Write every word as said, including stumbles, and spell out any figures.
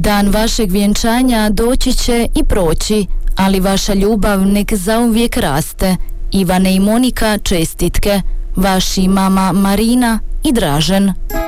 Dan vašeg vjenčanja doći će i proći, ali vaša ljubav nek zauvijek raste. Ivane i Monika čestitke, vaši mama Marina i Dražen.